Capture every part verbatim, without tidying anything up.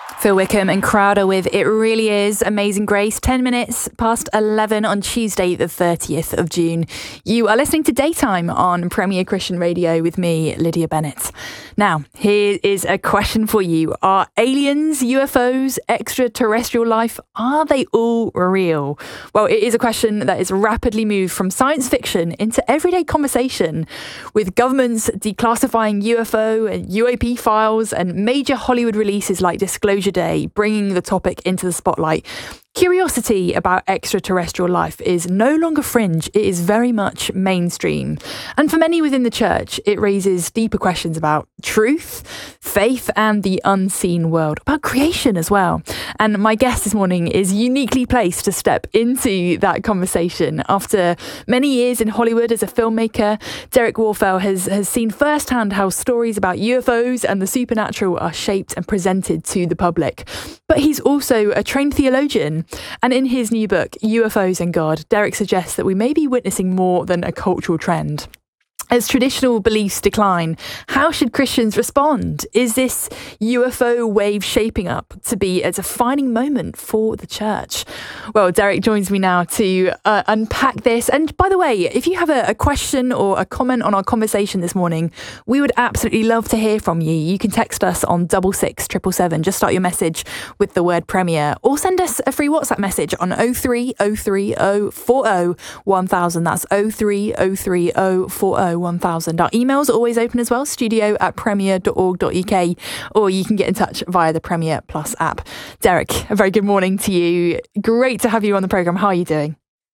Phil Wickham and Crowder with It Really Is Amazing Grace, ten minutes past eleven on Tuesday, the thirtieth of June. You are listening to Daytime on Premier Christian Radio with me, Lydia Bennett. Now, here is a question for you. Are aliens, U F Os, extraterrestrial life, are they all real? Well, it is a question that is rapidly moved from science fiction into everyday conversation, with governments declassifying U F O and U A P files and major Hollywood releases like Disclosure Day, bringing the topic into the spotlight. Curiosity about extraterrestrial life is no longer fringe, it is very much mainstream. And for many within the church, it raises deeper questions about truth, faith, and the unseen world, about creation as well. And my guest this morning is uniquely placed to step into that conversation. After many years in Hollywood as a filmmaker, Derek Warfel has, has seen firsthand how stories about U F Os and the supernatural are shaped and presented to the public. But he's also a trained theologian. And in his new book, U F Os and God, Derek suggests that we may be witnessing more than a cultural trend. As traditional beliefs decline, how should Christians respond? Is this U F O wave shaping up to be a defining moment for the church? Well, Derek joins me now to uh, unpack this. And by the way, if you have a, a question or a comment on our conversation this morning, we would absolutely love to hear from you. You can text us on double six triple seven. Just start your message with the word Premier, or send us a free WhatsApp message on oh three oh three oh four oh one thousand. That's oh three oh three oh four oh one thousand. Our emails are always open as well, studio at premier dot org dot uk, or you can get in touch via the Premier Plus app. Derek, a very good morning to you. Great to have you on the programme. How are you doing?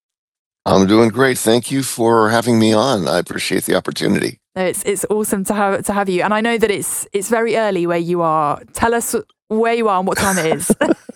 I'm doing great. Thank you for having me on. I appreciate the opportunity. It's it's awesome to have to have you. And I know that it's it's very early where you are. Tell us where you are and what time it is.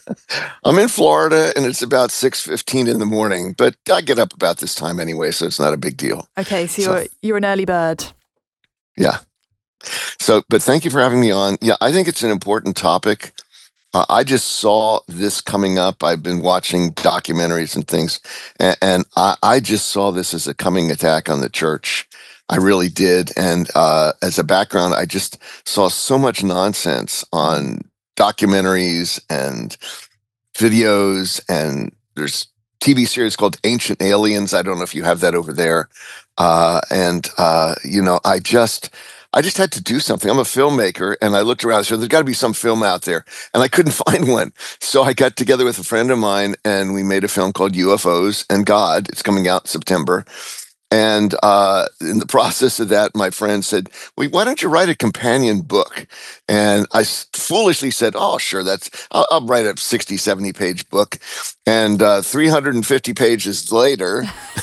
I'm in Florida and it's about six fifteen in the morning, but I get up about this time anyway, so it's not a big deal. Okay, so you're so, you're an early bird. Yeah. So, but thank you for having me on. Yeah, I think it's an important topic. Uh, I just saw this coming up. I've been watching documentaries and things, and, and I, I just saw this as a coming attack on the church. I really did. And uh, as a background, I just saw so much nonsense on documentaries and videos, and there's T V series called Ancient Aliens. I don't know if you have that over there. Uh, and, uh, you know, I just, I just had to do something. I'm a filmmaker, and I looked around, so there's got to be some film out there, and I couldn't find one. So I got together with a friend of mine, and we made a film called U F Os and God. It's coming out in September. And uh, in the process of that, my friend said, well, why don't you write a companion book? And I foolishly said, oh, sure, that's, I'll, I'll write a sixty, seventy page book. And uh, three hundred fifty pages later,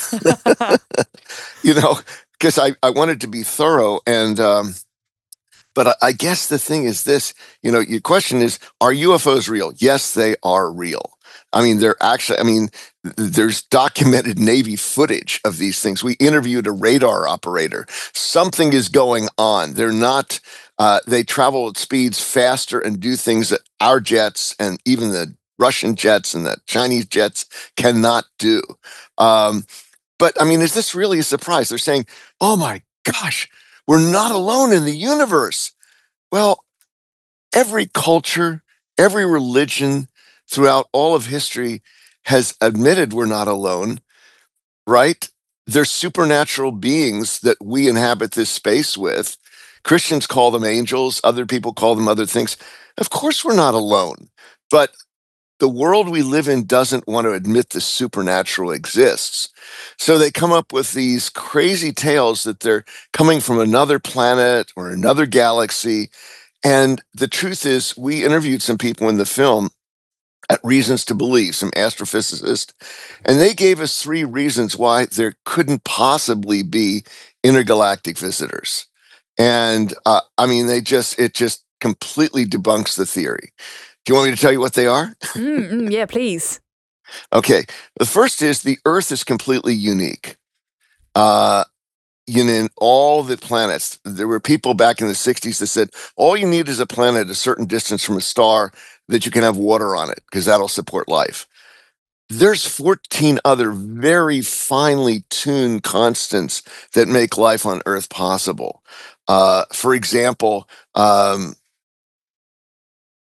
you know, because I, I wanted to be thorough. And, um, but I, I guess the thing is this, you know, your question is, are U F Os real? Yes, they are real. I mean, they're actually, I mean, there's documented Navy footage of these things. We interviewed a radar operator. Something is going on. They're not, uh, they travel at speeds faster and do things that our jets and even the Russian jets and the Chinese jets cannot do. Um, but I mean, is this really a surprise? They're saying, oh my gosh, we're not alone in the universe. Well, every culture, every religion, throughout all of history has admitted we're not alone, right? They're supernatural beings that we inhabit this space with. Christians call them angels. Other people call them other things. Of course, we're not alone. But the world we live in doesn't want to admit the supernatural exists. So they come up with these crazy tales that they're coming from another planet or another galaxy. And the truth is, we interviewed some people in the film at Reasons to Believe, some astrophysicists, and they gave us three reasons why there couldn't possibly be intergalactic visitors. And uh, I mean, they just, it just completely debunks the theory. Do you want me to tell you what they are? Mm-hmm, yeah, please. Okay. The first is the Earth is completely unique. Uh, you know, in all the planets, there were people back in the sixties that said, all you need is a planet a certain distance from a star that you can have water on it, because that'll support life. There's fourteen other very finely tuned constants that make life on Earth possible. Uh, for example, um,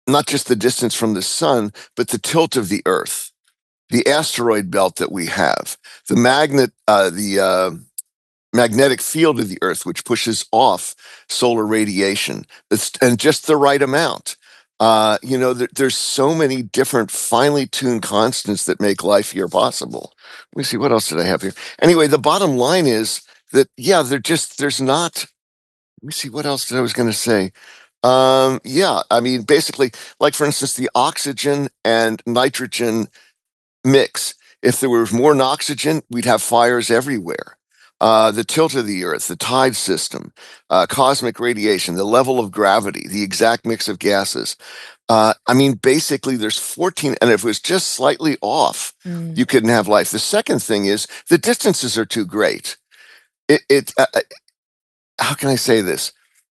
not just the distance from the sun, but the tilt of the Earth, the asteroid belt that we have, the magnet, uh, the uh, magnetic field of the Earth, which pushes off solar radiation, it's, and just the right amount. Uh, you know, there, there's so many different finely tuned constants that make life here possible. Let me see, what else did I have here? Anyway, the bottom line is that, yeah, they're just, there's not, let me see, what else did I was going to say? Um, yeah, I mean, basically, like for instance, the oxygen and nitrogen mix. If there was more oxygen, we'd have fires everywhere. Uh, the tilt of the Earth, the tide system, uh, cosmic radiation, the level of gravity, the exact mix of gases. Uh, I mean, basically, there's fourteen, and if it was just slightly off, mm. you couldn't have life. The second thing is the distances are too great. It, it uh, how can I say this?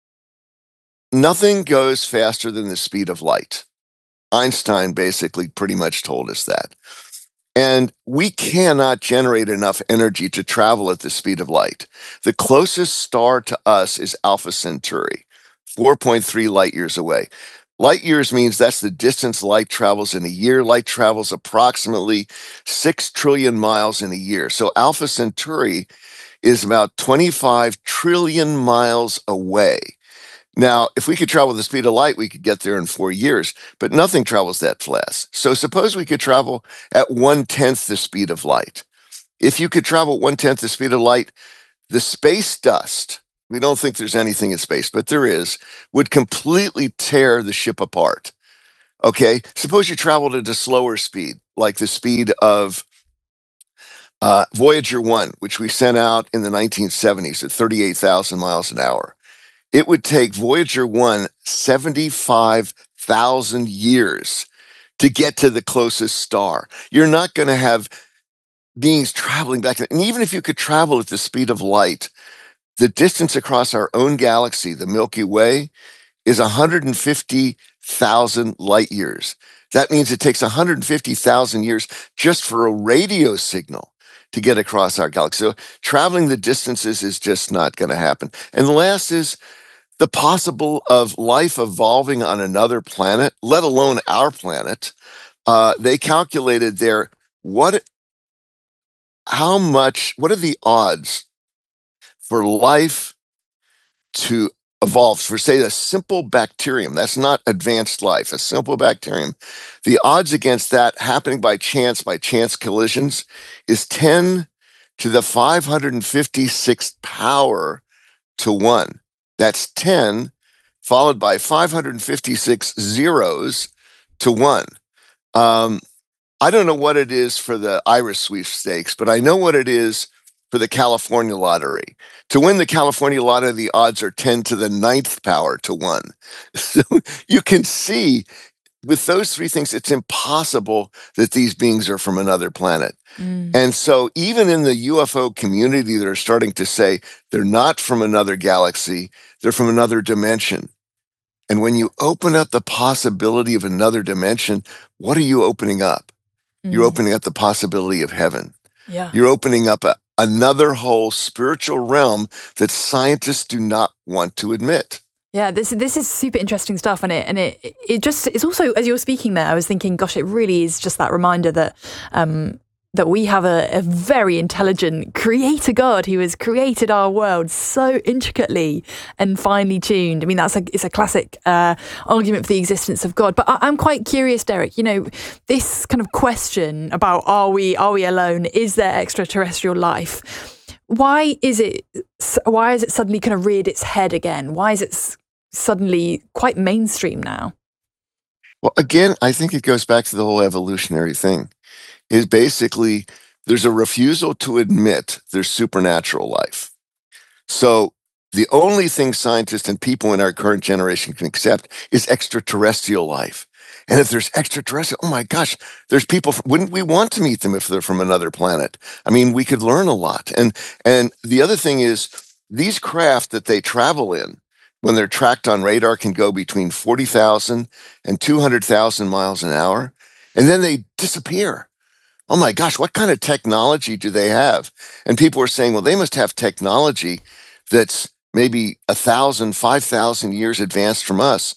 Nothing goes faster than the speed of light. Einstein basically pretty much told us that. And we cannot generate enough energy to travel at the speed of light. The closest star to us is Alpha Centauri, four point three light years away. Light years means that's the distance light travels in a year. Light travels approximately six trillion miles in a year. So Alpha Centauri is about twenty-five trillion miles away. Now, if we could travel the speed of light, we could get there in four years, but nothing travels that fast. So suppose we could travel at one-tenth the speed of light. If you could travel one-tenth the speed of light, the space dust, we don't think there's anything in space, but there is, would completely tear the ship apart. Okay? Suppose you traveled at a slower speed, like the speed of uh, Voyager one, which we sent out in the nineteen seventies at thirty-eight thousand miles an hour. It would take Voyager one seventy-five thousand years to get to the closest star. You're not going to have beings traveling back. And even if you could travel at the speed of light, the distance across our own galaxy, the Milky Way, is one hundred fifty thousand light years. That means it takes one hundred fifty thousand years just for a radio signal to get across our galaxy. So traveling the distances is just not going to happen. And the last is the possible of life evolving on another planet, let alone our planet. Uh, they calculated there what, how much, what are the odds for life to evolve for, say, a simple bacterium? That's not advanced life, a simple bacterium. The odds against that happening by chance, by chance collisions, is ten to the five hundred fifty-sixth power to one. That's ten, followed by five hundred fifty-six zeros to one. Um, I don't know what it is for the Irish sweepstakes, but I know what it is for the California lottery. To win the California lottery, the odds are ten to the ninth power to one. So you can see with those three things, it's impossible that these beings are from another planet. Mm. And so even in the U F O community, they're starting to say they're not from another galaxy, they're from another dimension. And when you open up the possibility of another dimension, what are you opening up? Mm. You're opening up the possibility of heaven. Yeah. You're opening up a, another whole spiritual realm that scientists do not want to admit. Yeah, this this is super interesting stuff, and it and it it just it's also, as you were speaking there, I was thinking, gosh, it really is just that reminder that um, that we have a, a very intelligent creator God who has created our world so intricately and finely tuned. I mean, that's a it's a classic uh, argument for the existence of God. But I, I'm quite curious, Derek. You know, this kind of question about are we are we alone? Is there extraterrestrial life? Why is it? Why is it suddenly kind of reared its head again? Why is it suddenly quite mainstream now? Well, again, I think it goes back to the whole evolutionary thing. Is basically there's a refusal to admit there's supernatural life. So the only thing scientists and people in our current generation can accept is extraterrestrial life. And if there's extraterrestrial, oh my gosh, there's people, from, wouldn't we want to meet them if they're from another planet? I mean, we could learn a lot. And and the other thing is these craft that they travel in, when they're tracked on radar, can go between forty thousand and two hundred thousand miles an hour, and then they disappear. Oh my gosh, what kind of technology do they have? And people are saying, well, they must have technology that's maybe a thousand, five thousand years advanced from us.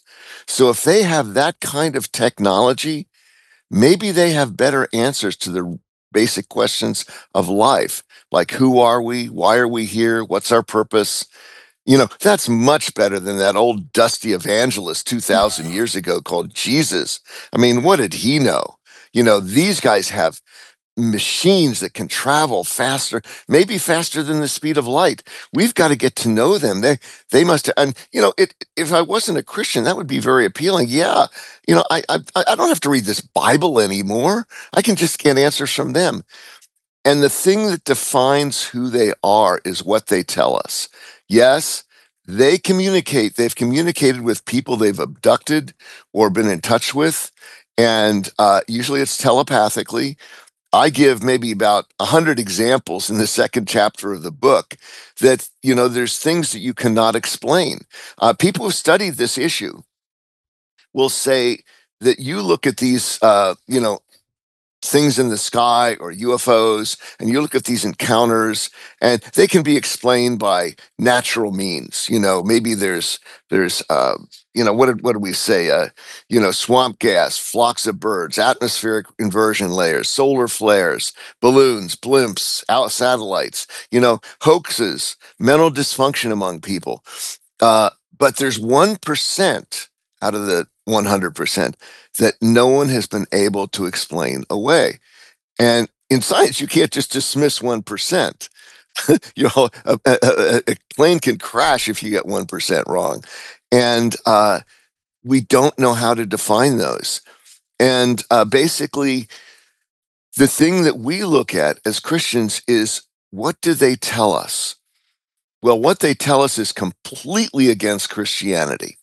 So if they have that kind of technology, maybe they have better answers to the basic questions of life, like who are we? Why are we here? What's our purpose? You know, that's much better than that old dusty evangelist two thousand years ago called Jesus. I mean, what did he know? You know, these guys have machines that can travel faster, maybe faster than the speed of light. We've got to get to know them. They they must. And you know, it, if I wasn't a Christian, that would be very appealing. Yeah, you know, I I I don't have to read this Bible anymore. I can just get answers from them. And the thing that defines who they are is what they tell us. Yes, they communicate. They've communicated with people they've abducted or been in touch with, and uh, usually it's telepathically. I give maybe about a hundred examples in the second chapter of the book that, you know, there's things that you cannot explain. Uh, people who studied this issue will say that you look at these, uh, you know, things in the sky or U F Os, and you look at these encounters, and they can be explained by natural means. You know, maybe there's there's uh, you know, what did what do we say? Uh, you know, swamp gas, flocks of birds, atmospheric inversion layers, solar flares, balloons, blimps, out satellites. You know, hoaxes, mental dysfunction among people. Uh, but there's one percent out of the one hundred percent that no one has been able to explain away. And in science, you can't just dismiss one percent. You know, a, a, a plane can crash if you get one percent wrong. And uh, we don't know how to define those. And uh, basically, the thing that we look at as Christians is, what do they tell us? Well, what they tell us is completely against Christianity.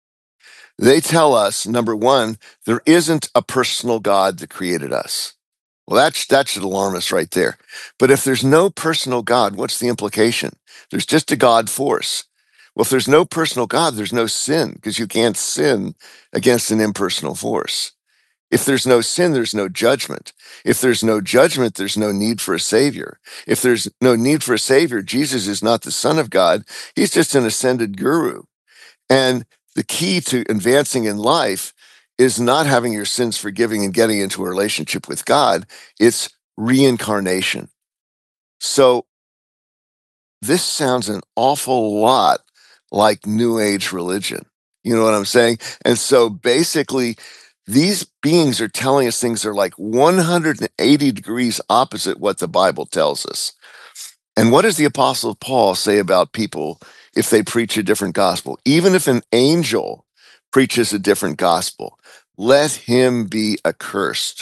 They tell us, number one, there isn't a personal God that created us. Well, that, that should alarm us right there. But if there's no personal God, what's the implication? There's just a God force. Well, if there's no personal God, there's no sin, because you can't sin against an impersonal force. If there's no sin, there's no judgment. If there's no judgment, there's no need for a savior. If there's no need for a savior, Jesus is not the Son of God. He's just an ascended guru. And the key to advancing in life is not having your sins forgiven and getting into a relationship with God. It's reincarnation. So this sounds an awful lot like New Age religion. You know what I'm saying? And so basically, these beings are telling us things that are like one hundred eighty degrees opposite what the Bible tells us. And what does the Apostle Paul say about people if they preach a different gospel? Even if an angel preaches a different gospel, let him be accursed.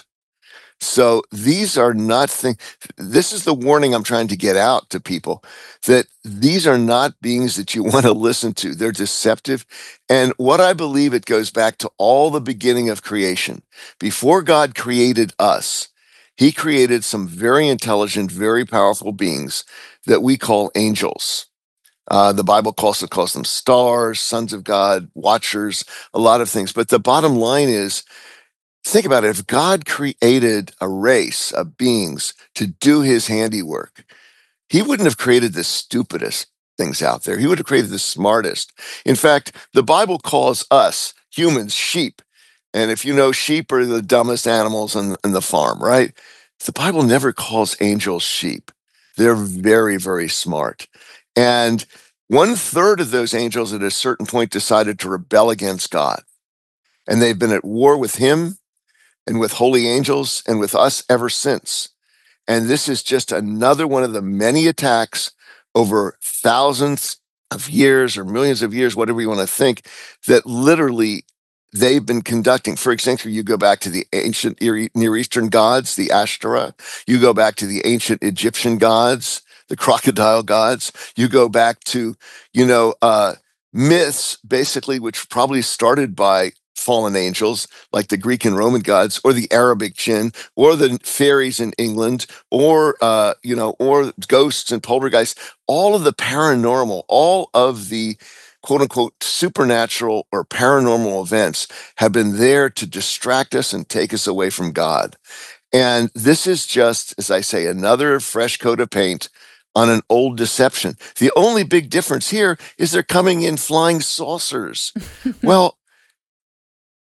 So these are not things, this is the warning I'm trying to get out to people, that these are not beings that you want to listen to. They're deceptive. And what I believe, it goes back to all the beginning of creation. Before God created us, he created some very intelligent, very powerful beings that we call angels. Uh, the Bible also calls them stars, sons of God, watchers, a lot of things. But the bottom line is, think about it. If God created a race of beings to do his handiwork, he wouldn't have created the stupidest things out there. He would have created the smartest. In fact, the Bible calls us humans sheep. And if you know, sheep are the dumbest animals in, in the farm, right? The Bible never calls angels sheep. They're very, very smart. And one third of those angels at a certain point decided to rebel against God. And they've been at war with him and with holy angels and with us ever since. And this is just another one of the many attacks over thousands of years or millions of years, whatever you want to think, that literally they've been conducting. For example, you go back to the ancient Near Eastern gods, the Ashtoreth. You go back to the ancient Egyptian gods, the crocodile gods. You go back to, you know, uh, myths, basically, which probably started by fallen angels like the Greek and Roman gods, or the Arabic jinn, or the fairies in England, or uh, you know, or ghosts and poltergeists. All of the paranormal, all of the quote unquote supernatural or paranormal events have been there to distract us and take us away from God. And this is just, as I say, another fresh coat of paint on an old deception. The only big difference here is they're coming in flying saucers. Well,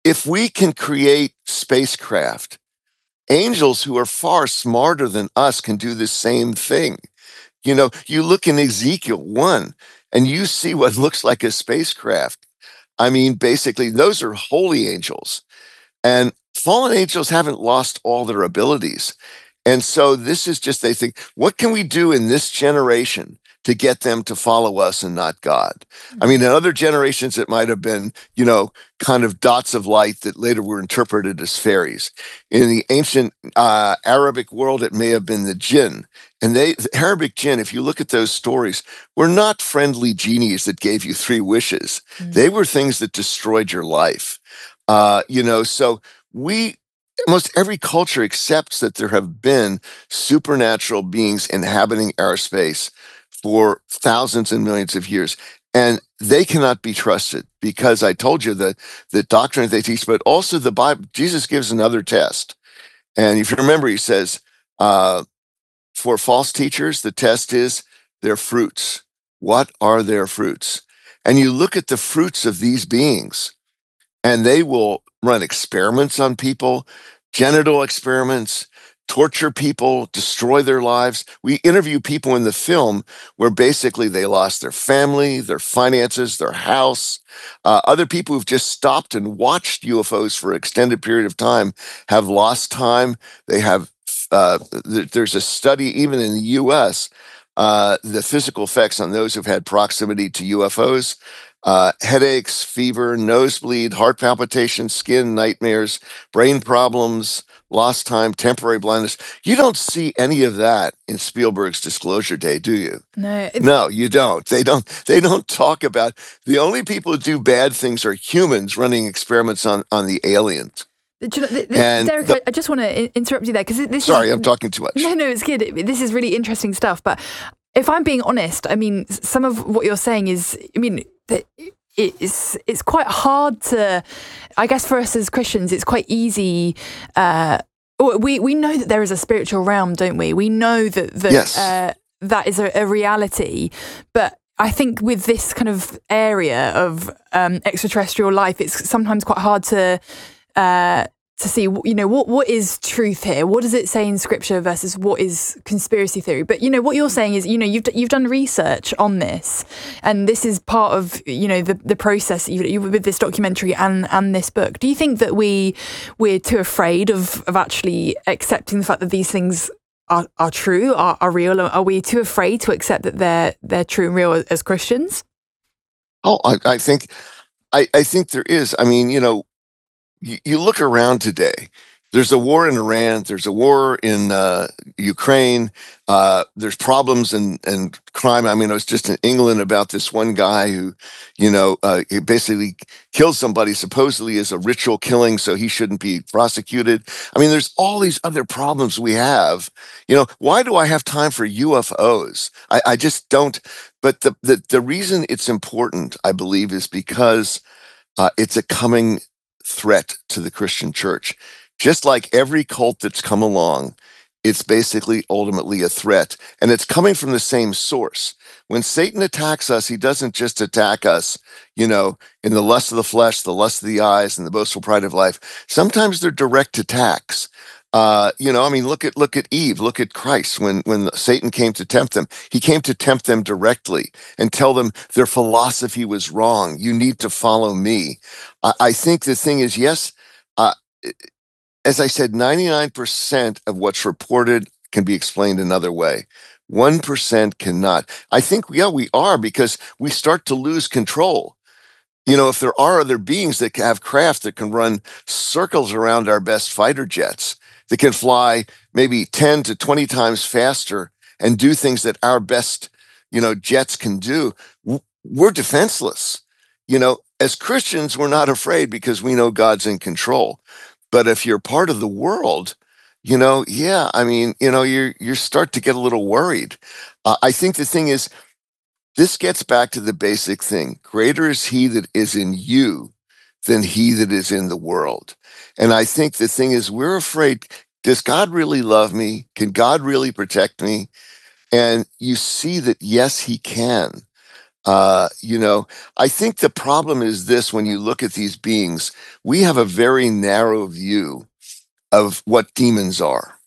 if we can create spacecraft, angels who are far smarter than us can do the same thing. You know, you look in Ezekiel one and you see what looks like a spacecraft. I mean, basically, those are holy angels. And fallen angels haven't lost all their abilities. And so this is just, they think, what can we do in this generation to get them to follow us and not God? I mean, in other generations, it might have been, you know, kind of dots of light that later were interpreted as fairies. In the ancient uh, Arabic world, it may have been the jinn. And they, the Arabic jinn, if you look at those stories, were not friendly genies that gave you three wishes. Mm. They were things that destroyed your life. Uh, you know, so we, almost every culture accepts that there have been supernatural beings inhabiting our space for thousands and millions of years. And they cannot be trusted because I told you the, the doctrine that they teach, but also the Bible. Jesus gives another test. And if you remember, he says, uh, for false teachers, the test is their fruits. What are their fruits? And you look at the fruits of these beings, and they will run experiments on people, genital experiments, torture people, destroy their lives. We interview people in the film where basically they lost their family, their finances, their house. Uh, other people who've just stopped and watched U F Os for an extended period of time have lost time. They have, uh, th- there's a study even in the U S, uh, the physical effects on those who've had proximity to U F Os. Uh, headaches, fever, nosebleed, heart palpitations, skin nightmares, brain problems, lost time, temporary blindness. You don't see any of that in Spielberg's Disclosure Day, do you? No. No, you don't. They don't. They don't talk about the only people who do bad things are humans running experiments on on the aliens. Do you know, th- th- And Derek, the- I just want to interrupt you there because this. Sorry, is, I'm talking too much. No, no, it's good. This is really interesting stuff. But if I'm being honest, I mean, some of what you're saying is, I mean, it's it's quite hard to, I guess, for us as Christians, it's quite easy. Uh, we we know that there is a spiritual realm, don't we? We know that that Yes. uh, that is a, a reality, but I think with this kind of area of um, extraterrestrial life, it's sometimes quite hard to uh, to see, you know, what what is truth here? What does it say in Scripture versus what is conspiracy theory? But you know, what you're saying is, you know, you've you've done research on this, and this is part of, you know, the the process you, you, with this documentary and and this book. Do you think that we we're too afraid of of actually accepting the fact that these things are are true, are are real? Are we too afraid to accept that they're they're true and real as Christians? Oh, I, I think, I, I think there is. I mean, you know, you, you look around today. There's a war in Iran. There's a war in uh, Ukraine. Uh, there's problems and and crime. I mean, I was just in England about this one guy who, you know, uh, he basically killed somebody supposedly as a ritual killing, so he shouldn't be prosecuted. I mean, there's all these other problems we have. You know, why do I have time for U F Os? I, I just don't. But the, the the reason it's important, I believe, is because uh, it's a coming threat to the Christian church. Just like every cult that's come along, it's basically ultimately a threat. And it's coming from the same source. When Satan attacks us, he doesn't just attack us, you know, in the lust of the flesh, the lust of the eyes, and the boastful pride of life. Sometimes they're direct attacks. Uh, you know, I mean, look at look at Eve, look at Christ. When when Satan came to tempt them, he came to tempt them directly and tell them their philosophy was wrong. You need to follow me. I, I think the thing is, yes, uh, as I said, ninety-nine percent of what's reported can be explained another way. one percent cannot. I think, yeah, we are, because we start to lose control. You know, if there are other beings that have craft that can run circles around our best fighter jets, that can fly maybe ten to twenty times faster and do things that our best, you know, jets can do, we're defenseless. You know, as Christians, we're not afraid because we know God's in control. But if you're part of the world, you know, yeah, I mean, you know, you you start to get a little worried. Uh, I think the thing is, this gets back to the basic thing. Greater is he that is in you than he that is in the world. And I think the thing is, we're afraid, does God really love me? Can God really protect me? And you see that, yes, he can. Uh, you know, I think the problem is this: when you look at these beings, we have a very narrow view of what demons are.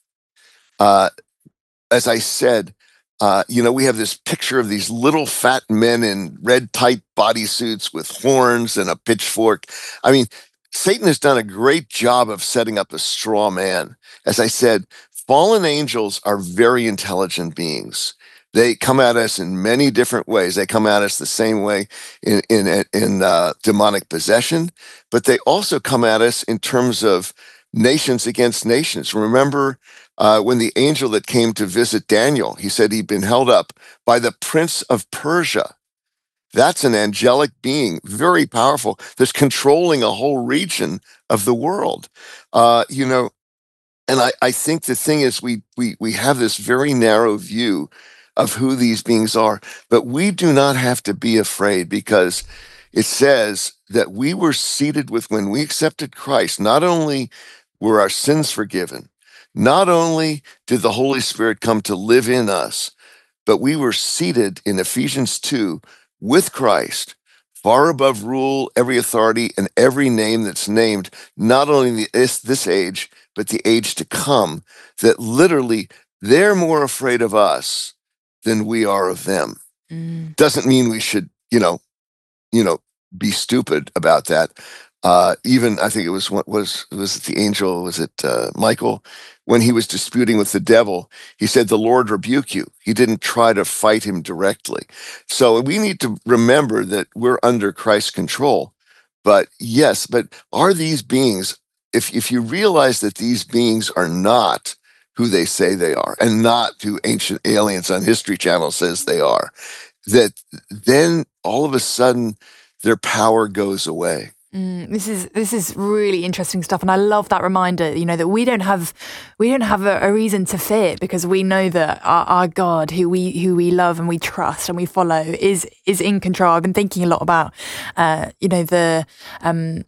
Uh, as I said, uh, you know, we have this picture of these little fat men in red tight bodysuits with horns and a pitchfork. I mean, Satan has done a great job of setting up a straw man. As I said, fallen angels are very intelligent beings. They come at us in many different ways. They come at us the same way in in in uh, demonic possession, but they also come at us in terms of nations against nations. Remember uh, when the angel that came to visit Daniel, he said he'd been held up by the prince of Persia. That's an angelic being, very powerful, that's controlling a whole region of the world. Uh, you know, and I, I think the thing is we we we have this very narrow view of who these beings are, but we do not have to be afraid, because it says that we were seated with, when we accepted Christ, not only were our sins forgiven, not only did the Holy Spirit come to live in us, but we were seated in Ephesians two with Christ, far above rule, every authority, and every name that's named, not only this, this age, but the age to come, that literally they're more afraid of us than we are of them. Mm. Doesn't mean we should, you know, you know, be stupid about that. Uh, even I think it was what was was it the angel? Was it uh, Michael? When he was disputing with the devil, he said, "The Lord rebuke you." He didn't try to fight him directly. So we need to remember that we're under Christ's control. But yes, but are these beings? If if you realize that these beings are not who they say they are, and not who Ancient Aliens on History Channel says they are, that then all of a sudden their power goes away. Mm, this is this is really interesting stuff, and I love that reminder. You know that we don't have we don't have a, a reason to fear, because we know that our, our God, who we who we love and we trust and we follow, is is in control. I've been thinking a lot about, uh, you know, the um,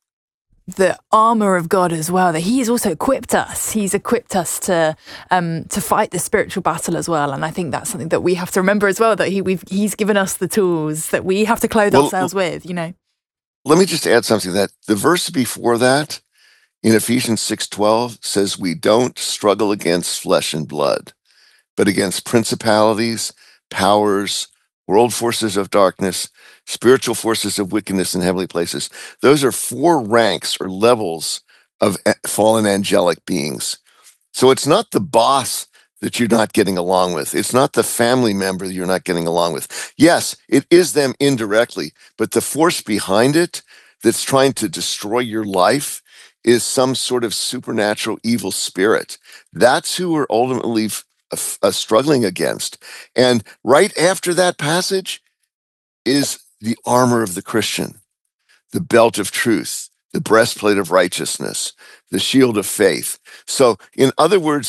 the armor of God as well. That He has also equipped us. He's equipped us to um, to fight the spiritual battle as well. And I think that's something that we have to remember as well. That He we've He's given us the tools that we have to clothe Well, ourselves with. You know. let me just add something. That the verse before that in Ephesians six twelve says, "We don't struggle against flesh and blood, but against principalities, powers, world forces of darkness, spiritual forces of wickedness in heavenly places." Those are four ranks or levels of fallen angelic beings. So it's not the boss that you're not getting along with. It's not the family member that you're not getting along with. Yes, it is them indirectly, but the force behind it that's trying to destroy your life is some sort of supernatural evil spirit. That's who we're ultimately uh, struggling against. And right after that passage is the armor of the Christian, the belt of truth, the breastplate of righteousness, the shield of faith. So, in other words,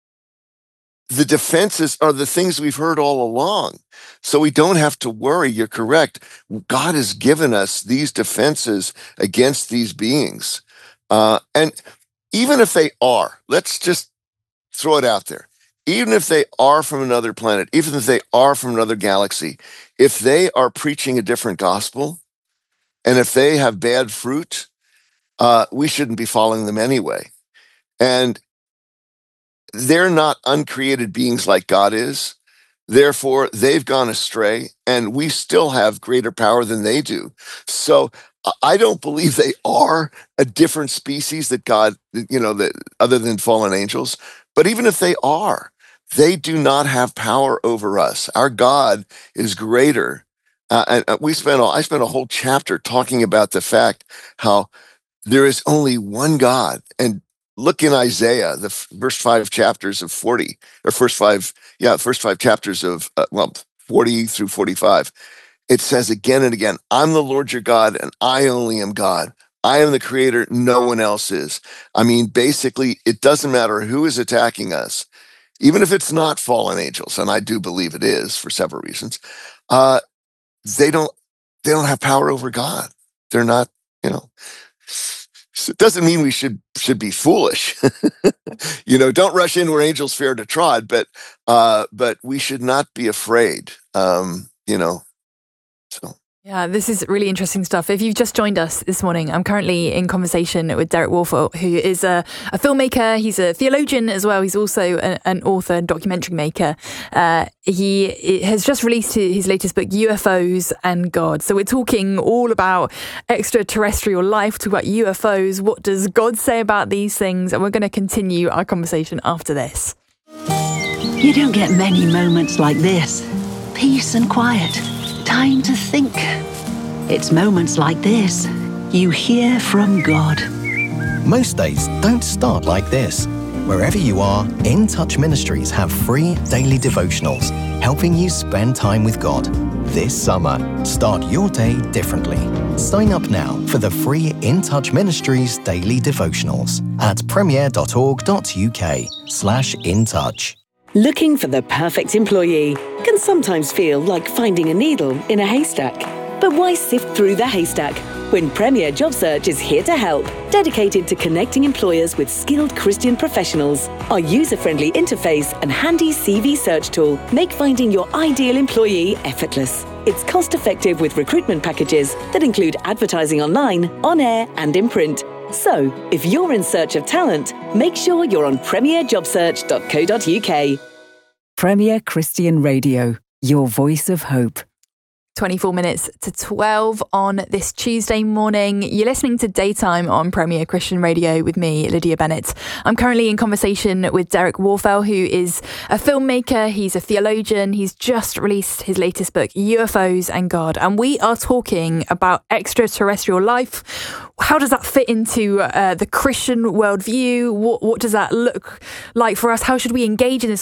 the defenses are the things we've heard all along. So we don't have to worry. You're correct. God has given us these defenses against these beings. Uh, and even if they are, let's just throw it out there. Even if they are from another planet, even if they are from another galaxy, if they are preaching a different gospel, and if they have bad fruit, uh, we shouldn't be following them anyway. And they're not uncreated beings like God is. Therefore, they've gone astray, and we still have greater power than they do. So I don't believe they are a different species that God, you know, that other than fallen angels. But even if they are, they do not have power over us. Our God is greater. Uh, and we spent, a, I spent a whole chapter talking about the fact how there is only one God. And look in Isaiah, the first five chapters of forty, or first five, yeah, first five chapters of, uh, well, forty through forty-five. It says again and again, "I'm the Lord your God, and I only am God. I am the creator, no one else is." I mean, basically, it doesn't matter who is attacking us, even if it's not fallen angels, and I do believe it is for several reasons. Uh, they don't, they don't have power over God. They're not, you know. So it doesn't mean we should should be foolish. You know, don't rush in where angels fear to trod, but uh, but we should not be afraid. Um, you know, Yeah, this is really interesting stuff. If you've just joined us this morning, I'm currently in conversation with Derek Warfel, who is a, a filmmaker. He's a theologian as well. He's also a, an author and documentary maker. Uh, he has just released his latest book, U F Os and God. So we're talking all about extraterrestrial life, talk about U F Os. What does God say about these things? And we're going to continue our conversation after this. You don't get many moments like this. Peace and quiet. Time to think. It's moments like this you hear from God. Most days don't start like this. Wherever you are, In Touch Ministries have free daily devotionals helping you spend time with God. This summer, start your day differently. Sign up now for the free In Touch Ministries daily devotionals at premier.org.uk slash in touch. Looking for the perfect employee can sometimes feel like finding a needle in a haystack. But why sift through the haystack when Premier Job Search is here to help, dedicated to connecting employers with skilled Christian professionals? Our user-friendly interface and handy C V search tool make finding your ideal employee effortless. It's cost-effective with recruitment packages that include advertising online, on air, and in print. So, if you're in search of talent, make sure you're on premier job search dot co dot uk. Premier Christian Radio, your voice of hope. twenty-four minutes to twelve on this Tuesday morning. You're listening to Daytime on Premier Christian Radio with me, Lydia Bennett. I'm currently in conversation with Derek Warfel, who is a filmmaker. He's a theologian. He's just released his latest book, U F Os and God. And we are talking about extraterrestrial life. How does that fit into uh, the Christian worldview? What, what does that look like for us? How should we engage in this